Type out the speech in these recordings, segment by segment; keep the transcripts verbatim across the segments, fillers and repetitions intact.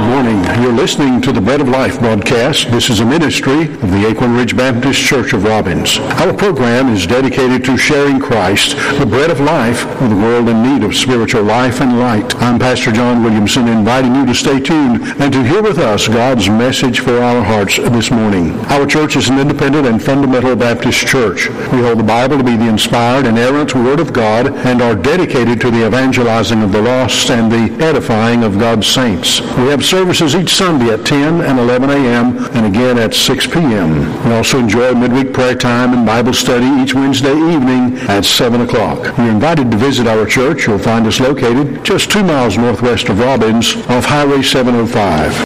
Good morning. You're listening to the Bread of Life broadcast. This is a ministry of the Acorn Ridge Baptist Church of Robbins. Our program is dedicated to sharing Christ, the bread of life, with a world in need of spiritual life and light. I'm Pastor John Williamson, inviting you to stay tuned and to hear with us God's message for our hearts this morning. Our church is an independent and fundamental Baptist church. We hold the Bible to be the inspired, inerrant Word of God and are dedicated to the evangelizing of the lost and the edifying of God's saints. We have services each Sunday at ten and eleven a.m. and again at six p.m. We also enjoy midweek prayer time and Bible study each Wednesday evening at seven o'clock. You're invited to visit our church. You'll find us located just two miles northwest of Robbins off Highway seven oh five.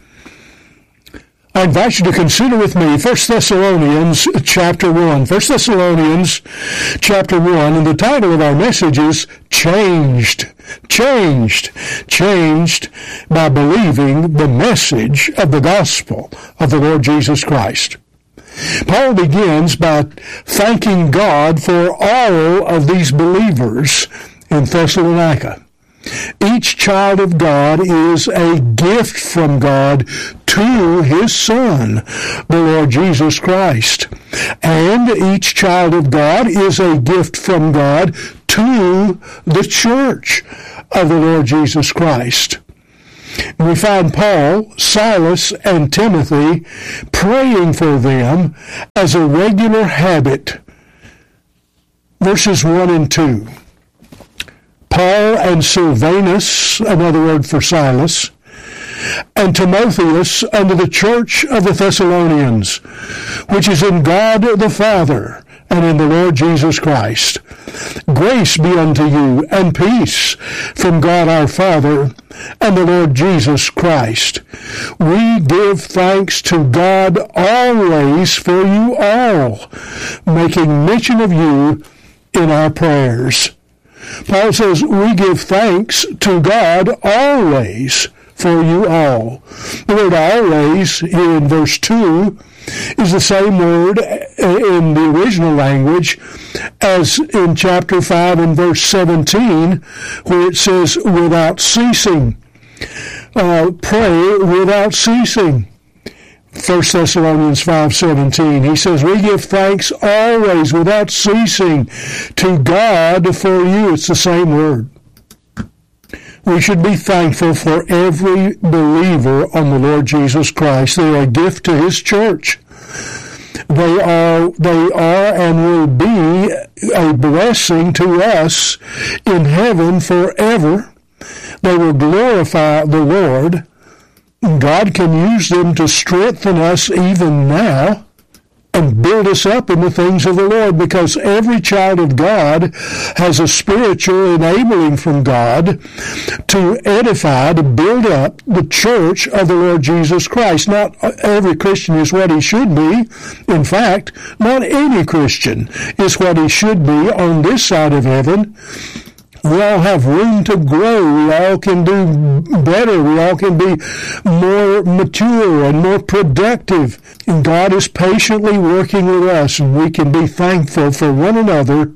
I invite you to consider with me First Thessalonians chapter one. First Thessalonians chapter one, and the title of our message is Changed. Changed. Changed by believing the message of the gospel of the Lord Jesus Christ. Paul begins by thanking God for all of these believers in Thessalonica. Each child of God is a gift from God to His Son, the Lord Jesus Christ. And each child of God is a gift from God to the church of the Lord Jesus Christ. We find Paul, Silas, and Timothy praying for them as a regular habit. Verses one and two. Paul and Silvanus, another word for Silas, and Timotheus unto the church of the Thessalonians, which is in God the Father and in the Lord Jesus Christ. Grace be unto you and peace from God our Father and the Lord Jesus Christ. We give thanks to God always for you all, making mention of you in our prayers. Paul says, we give thanks to God always for you all. The word always here in verse two is the same word in the original language as in chapter five and verse seventeen, where it says, without ceasing. Uh, pray without ceasing. First Thessalonians five seventeen, he says, we give thanks always without ceasing to God for you. It's the same word. We should be thankful for every believer on the Lord Jesus Christ. They are a gift to His church. They are, they are and will be a blessing to us in heaven forever. They will glorify the Lord. God can use them to strengthen us even now and build us up in the things of the Lord, because every child of God has a spiritual enabling from God to edify, to build up the church of the Lord Jesus Christ. Not every Christian is what he should be. In fact, not any Christian is what he should be on this side of heaven. We all have room to grow. We all can do better. We all can be more mature and more productive. And God is patiently working with us, and we can be thankful for one another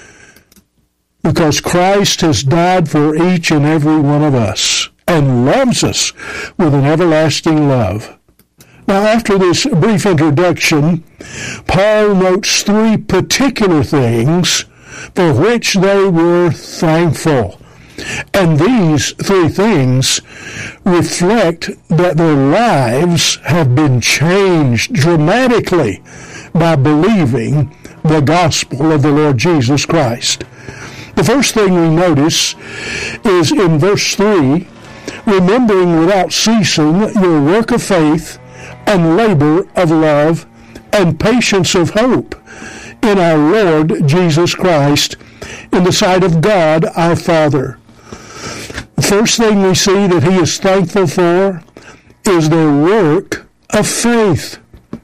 because Christ has died for each and every one of us and loves us with an everlasting love. Now, after this brief introduction, Paul notes three particular things for which they were thankful. And these three things reflect that their lives have been changed dramatically by believing the gospel of the Lord Jesus Christ. The first thing we notice is in verse three, remembering without ceasing your work of faith and labor of love and patience of hope in our Lord Jesus Christ, in the sight of God our Father. The first thing we see that he is thankful for is their work of faith.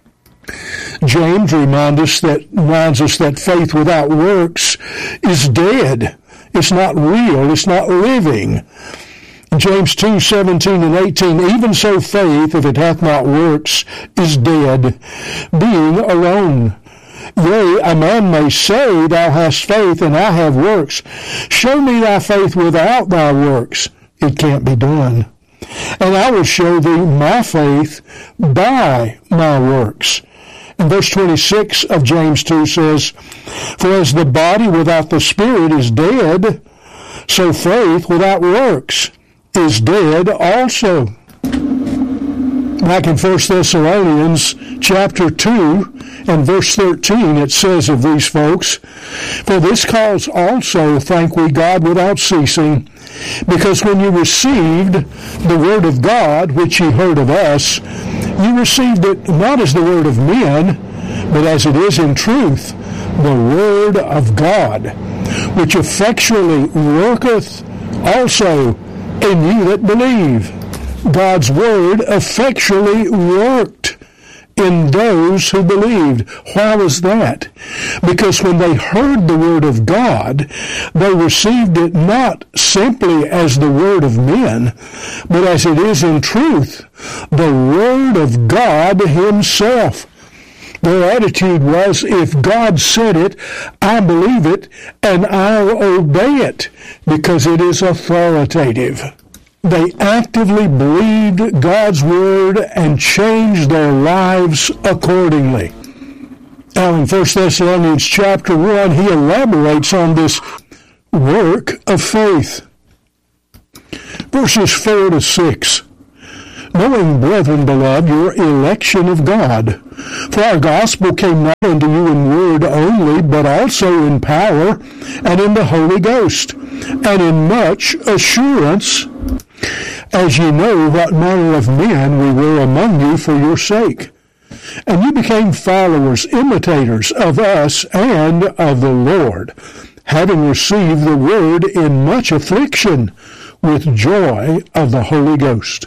James reminds us that reminds us that faith without works is dead. It's not real. It's not living. James two seventeen and eighteen, even so faith, if it hath not works, is dead, being alone. Yea, a man may say, thou hast faith, and I have works. Show me thy faith without thy works. It can't be done. And I will show thee my faith by my works. And verse twenty-six of James two says, For as the body without the spirit is dead, so faith without works is dead also. Back in First Thessalonians chapter two and verse thirteen, it says of these folks, For this cause also thank we God without ceasing, because when you received the word of God, which ye heard of us, you received it not as the word of men, but as it is in truth, the word of God, which effectually worketh also in you that believe. God's word effectually worked in those who believed. Why was that? Because when they heard the word of God, they received it not simply as the word of men, but as it is in truth, the word of God himself. Their attitude was, if God said it, I believe it, and I'll obey it, because it is authoritative. They actively believed God's word and changed their lives accordingly. Now in First Thessalonians chapter one, he elaborates on this work of faith. Verses four to six. Knowing, brethren beloved, your election of God. For our gospel came not unto you in word only, but also in power, and in the Holy Ghost, and in much assurance, as ye know what manner of men we were among you for your sake. And you became followers, imitators of us and of the Lord, having received the word in much affliction, with joy of the Holy Ghost.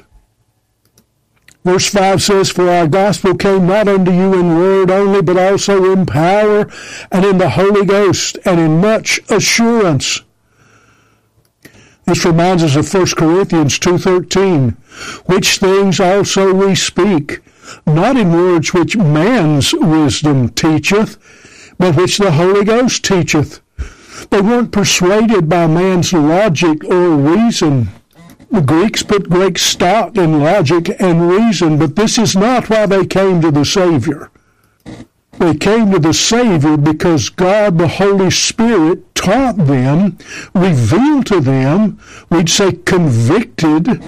Verse five says, For our gospel came not unto you in word only, but also in power, and in the Holy Ghost, and in much assurance. This reminds us of First Corinthians two thirteen, which things also we speak, not in words which man's wisdom teacheth, but which the Holy Ghost teacheth. They weren't persuaded by man's logic or reason. The Greeks put great stock in logic and reason, but this is not why they came to the Savior. They came to the Savior because God, the Holy Spirit, taught them, revealed to them, we'd say convicted,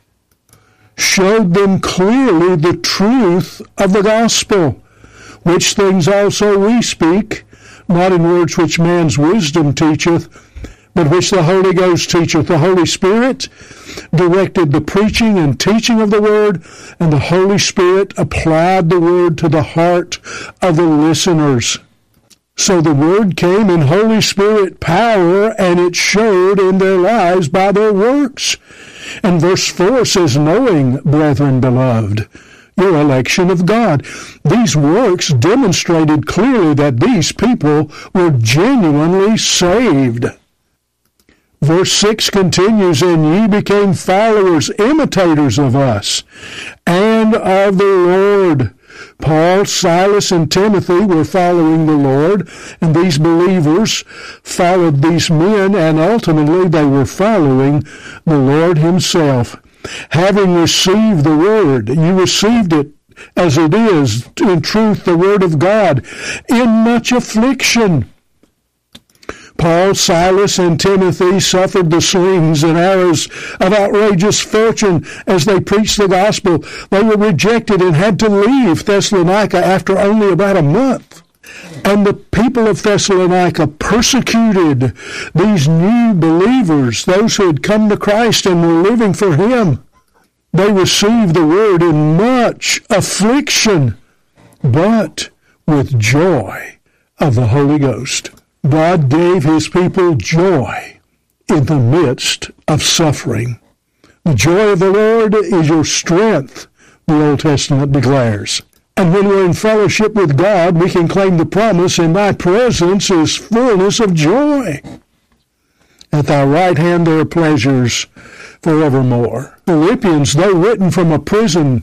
showed them clearly the truth of the gospel, which things also we speak, not in words which man's wisdom teacheth, but which the Holy Ghost teacheth. The Holy Spirit directed the preaching and teaching of the Word, and the Holy Spirit applied the Word to the heart of the listeners. So the Word came in Holy Spirit power, and it showed in their lives by their works. And verse four says, Knowing, brethren beloved, your election of God. These works demonstrated clearly that these people were genuinely saved. Verse six continues, And ye became followers, imitators of us, and of the Lord. Paul, Silas, and Timothy were following the Lord, and these believers followed these men, and ultimately they were following the Lord himself. Having received the word, you received it as it is, in truth, the word of God, in much affliction. Paul, Silas, and Timothy suffered the slings and arrows of outrageous fortune as they preached the gospel. They were rejected and had to leave Thessalonica after only about a month. And the people of Thessalonica persecuted these new believers, those who had come to Christ and were living for him. They received the word in much affliction, but with joy of the Holy Ghost. God gave his people joy in the midst of suffering. The joy of the Lord is your strength, the Old Testament declares. And when we're in fellowship with God, we can claim the promise, in thy presence is fullness of joy. At thy right hand there are pleasures forevermore. Philippians, though written from a prison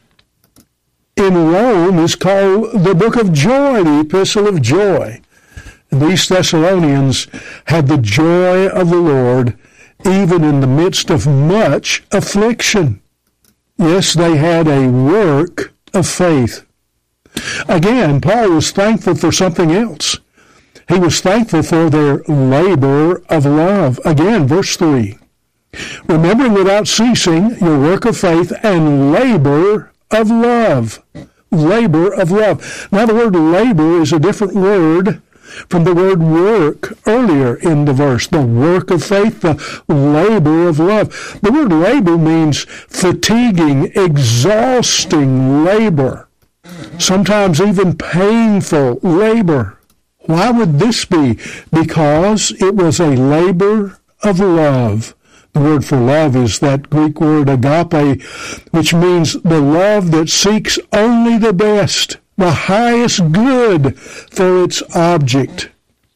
in Rome, is called the book of joy, the epistle of joy. These Thessalonians had the joy of the Lord even in the midst of much affliction. Yes, they had a work of faith. Again, Paul was thankful for something else. He was thankful for their labor of love. Again, verse three. Remembering without ceasing your work of faith and labor of love. Labor of love. Now, the word labor is a different word from the word work earlier in the verse. The work of faith, the labor of love. The word labor means fatiguing, exhausting labor. Sometimes even painful labor. Why would this be? Because it was a labor of love. The word for love is that Greek word agape, which means the love that seeks only the best, the highest good for its object.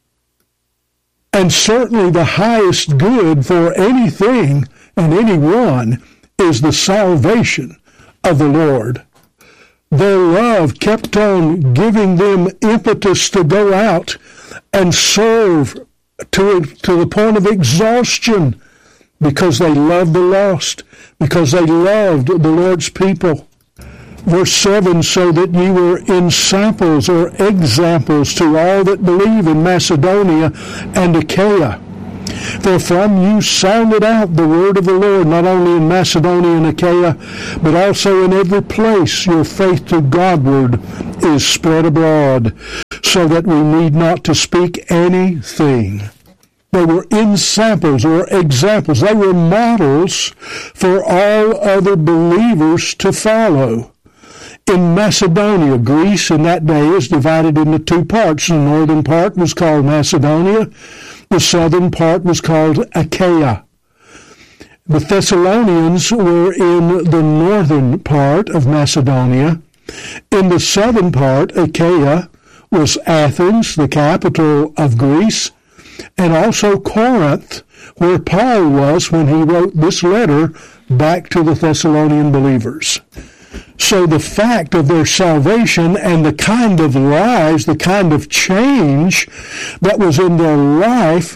And certainly the highest good for anything and anyone is the salvation of the Lord. Their love kept on giving them impetus to go out and serve to, to the point of exhaustion, because they loved the lost, because they loved the Lord's people. Verse seven, so that ye were ensamples or examples to all that believe in Macedonia and Achaia. For from you sounded out the word of the Lord, not only in Macedonia and Achaia, but also in every place your faith to Godward is spread abroad, so that we need not to speak anything. They were ensamples or examples. They were models for all other believers to follow. In Macedonia, Greece in that day is divided into two parts. The northern part was called Macedonia. The southern part was called Achaia. The Thessalonians were in the northern part of Macedonia. In the southern part, Achaia, was Athens, the capital of Greece, and also Corinth, where Paul was when he wrote this letter back to the Thessalonian believers. So the fact of their salvation and the kind of lives, the kind of change that was in their life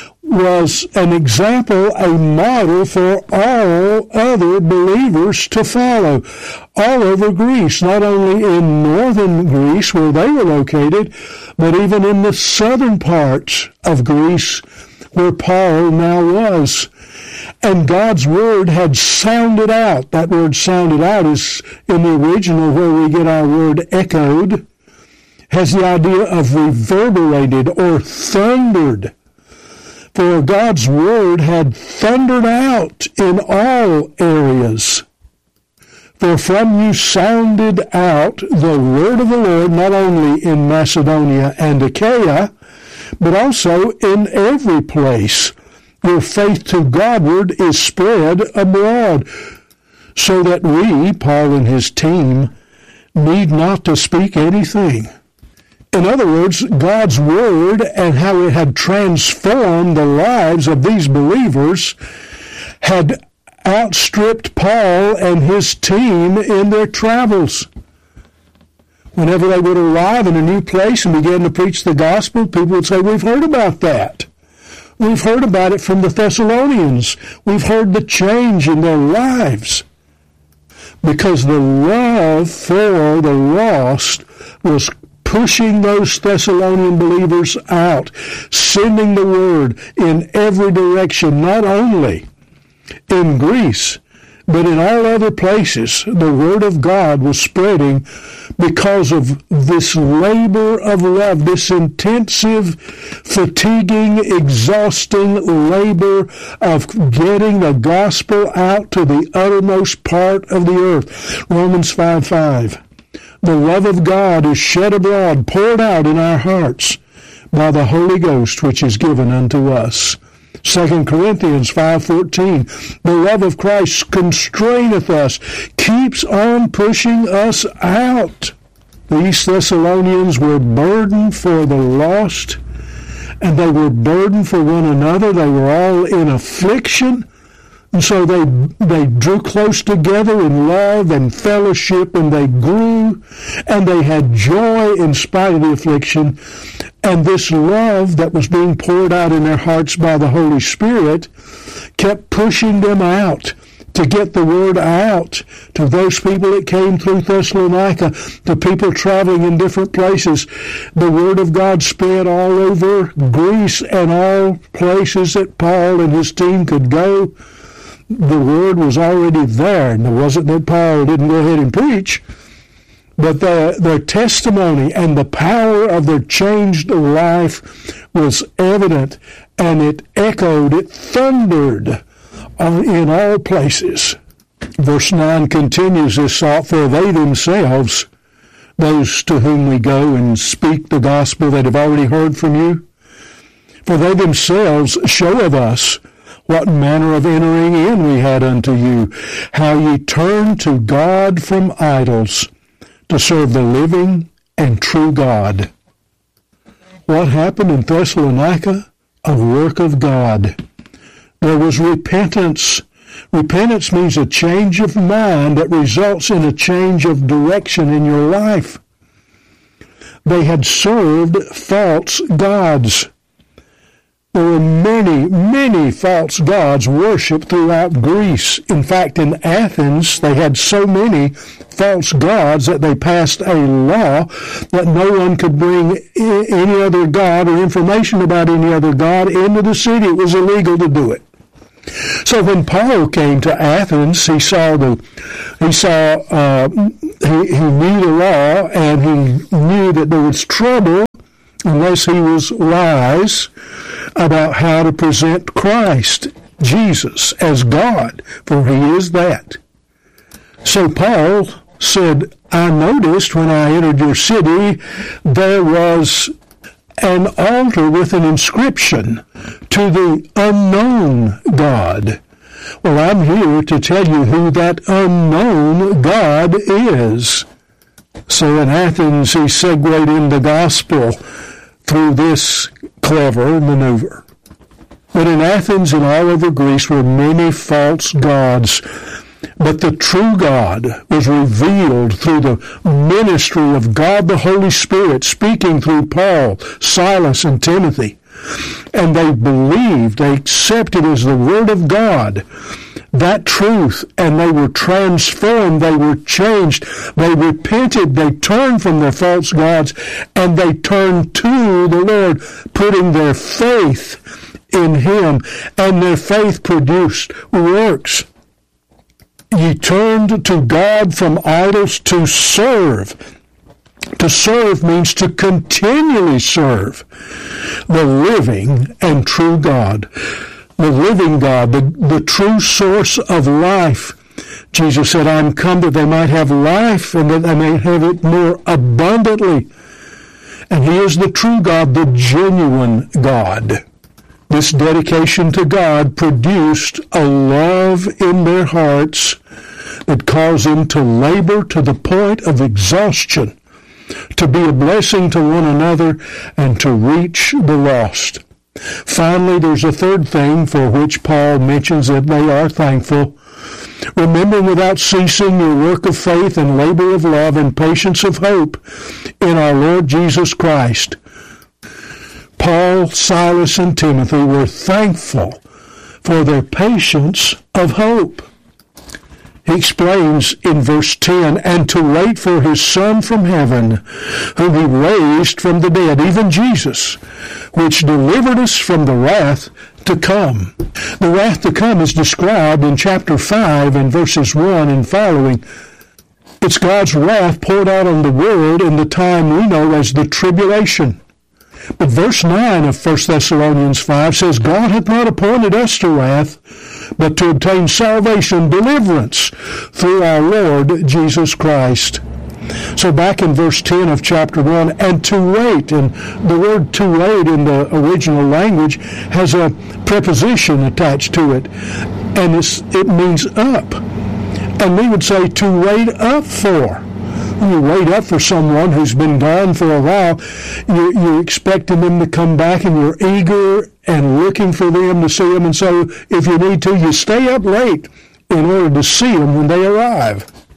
was an example, a model for all other believers to follow all over Greece, not only in northern Greece where they were located, but even in the southern parts of Greece where Paul now was. And God's word had sounded out. That word sounded out is in the original where we get our word echoed, has the idea of reverberated or thundered. For God's word had thundered out in all areas. For from you sounded out the word of the Lord, not only in Macedonia and Achaia, but also in every place. Your faith to Godward is spread abroad, so that we, Paul and his team, need not to speak anything. In other words, God's word and how it had transformed the lives of these believers had outstripped Paul and his team in their travels. Whenever they would arrive in a new place and begin to preach the gospel, people would say, we've heard about that. We've heard about it from the Thessalonians. We've heard the change in their lives. Because the love for the lost was pushing those Thessalonian believers out, sending the word in every direction, not only in Greece, but in all other places. The word of God was spreading because of this labor of love, this intensive, fatiguing, exhausting labor of getting the gospel out to the uttermost part of the earth. Romans five five. The love of God is shed abroad, poured out in our hearts by the Holy Ghost, which is given unto us. Second Corinthians five fourteen. The love of Christ constraineth us, keeps on pushing us out. These Thessalonians were burdened for the lost, and they were burdened for one another. They were all in affliction. And so they they drew close together in love and fellowship, and they grew, and they had joy in spite of the affliction. And this love that was being poured out in their hearts by the Holy Spirit kept pushing them out, to get the word out to those people that came through Thessalonica, to people traveling in different places. The word of God spread all over Greece and all places that Paul and his team could go. The word was already there, and it wasn't that Paul didn't go ahead and preach, but their, their testimony and the power of their changed life was evident, and it echoed, it thundered in all places. Verse nine continues this thought, for they themselves, those to whom we go and speak the gospel that have already heard from you, for they themselves show of us what manner of entering in we had unto you, how ye turned to God from idols to serve the living and true God. What happened in Thessalonica? A work of God. There was repentance. Repentance means a change of mind that results in a change of direction in your life. They had served false gods. There were many, many false gods worshipped throughout Greece. In fact, in Athens, they had so many false gods that they passed a law that no one could bring any other god or information about any other god into the city. It was illegal to do it. So when Paul came to Athens, he saw the, he saw, uh, he, he knew the law, and he knew that there was trouble unless he was wise about how to present Christ, Jesus, as God, for he is that. So Paul said, I noticed when I entered your city, there was an altar with an inscription to the unknown God. Well, I'm here to tell you who that unknown God is. So in Athens, he segued in the gospel through this clever maneuver. But in Athens and all over Greece were many false gods. But the true God was revealed through the ministry of God the Holy Spirit, speaking through Paul, Silas, and Timothy. And they believed, they accepted as the Word of God that truth, and they were transformed, they were changed, they repented, they turned from their false gods, and they turned to the Lord, putting their faith in Him, and their faith produced works. Ye turned to God from idols to serve. To serve means to continually serve the living and true God. The living God, the, the true source of life. Jesus said, I am come that they might have life and that they may have it more abundantly. And He is the true God, the genuine God. This dedication to God produced a love in their hearts that caused them to labor to the point of exhaustion, to be a blessing to one another, and to reach the lost. Finally, there's a third thing for which Paul mentions that they are thankful. Remembering without ceasing your work of faith and labor of love and patience of hope in our Lord Jesus Christ. Paul, Silas, and Timothy were thankful for their patience of hope. He explains in verse ten, and to wait for His Son from heaven, whom He raised from the dead, even Jesus, which delivered us from the wrath to come. The wrath to come is described in chapter five and verses one and following. It's God's wrath poured out on the world in the time we know as the tribulation. But verse nine of First Thessalonians five says, God hath not appointed us to wrath, but to obtain salvation, deliverance, through our Lord Jesus Christ. So back in verse ten of chapter one, and to wait, and the word to wait in the original language has a preposition attached to it, and it's, it means up. And we would say to wait up for. You wait up for someone who's been gone for a while. You're, you're expecting them to come back, and you're eager and looking for them to see them. And so if you need to, you stay up late in order to see them when they arrive.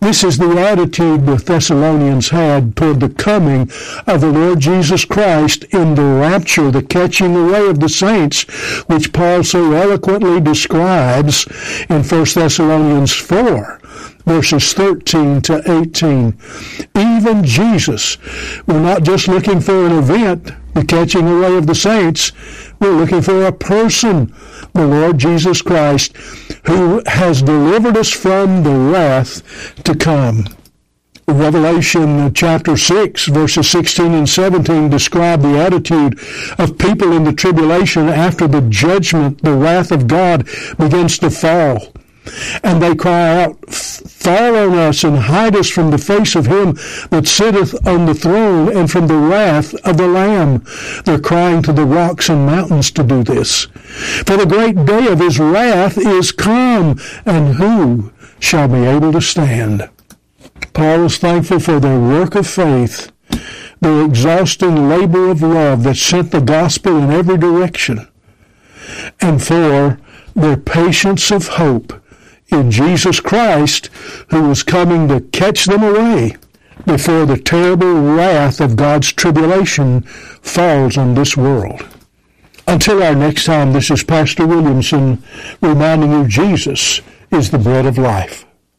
This is the attitude the Thessalonians had toward the coming of the Lord Jesus Christ in the rapture, the catching away of the saints, which Paul so eloquently describes in First Thessalonians four, verses thirteen to eighteen. Even Jesus, we're not just looking for an event, the catching away of the saints. We're looking for a person, the Lord Jesus Christ, who has delivered us from the wrath to come. Revelation chapter six, verses sixteen and seventeen describe the attitude of people in the tribulation after the judgment, the wrath of God begins to fall. And they cry out, "Fall on us and hide us from the face of him that sitteth on the throne and from the wrath of the Lamb." They're crying to the rocks and mountains to do this. For the great day of his wrath is come, and who shall be able to stand? Paul is thankful for their work of faith, their exhausting labor of love that sent the gospel in every direction, and for their patience of hope in Jesus Christ, who was coming to catch them away before the terrible wrath of God's tribulation falls on this world. Until our next time, this is Pastor Williamson reminding you Jesus is the bread of life.